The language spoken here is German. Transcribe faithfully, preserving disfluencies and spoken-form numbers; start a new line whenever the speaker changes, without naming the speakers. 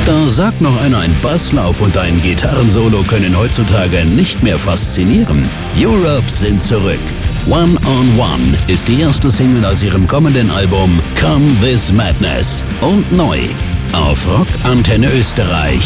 Da sagt noch einer, ein Basslauf und ein Gitarrensolo können heutzutage nicht mehr faszinieren. Europe sind zurück. One on One ist die erste Single aus ihrem kommenden Album Come This Madness und neu auf Rock Antenne Österreich.